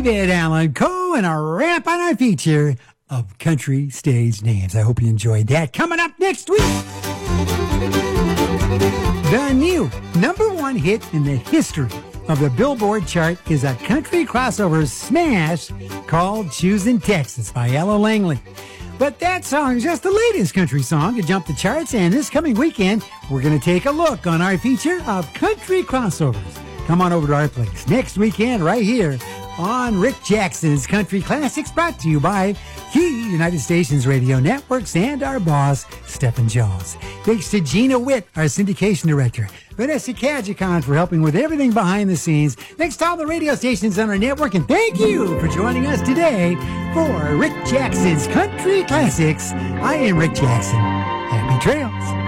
David Allan Coe and a wrap on our feature of country stage names. I hope you enjoyed that. Coming up next week, the new #1 hit in the history of the Billboard chart is a country crossover smash called Choosing Texas by Ella Langley. But that song is just the latest country song to jump the charts, and this coming weekend, we're going to take a look on our feature of country crossovers. Come on over to our place next weekend right here on Rick Jackson's Country Classics, brought to you by Key United Stations Radio Networks and our boss, Stephen Jones. Thanks to Gina Witt, our syndication director, Vanessa Kajikon for helping with everything behind the scenes. Thanks to all the radio stations on our network, and thank you for joining us today for Rick Jackson's Country Classics. I am Rick Jackson. Happy trails.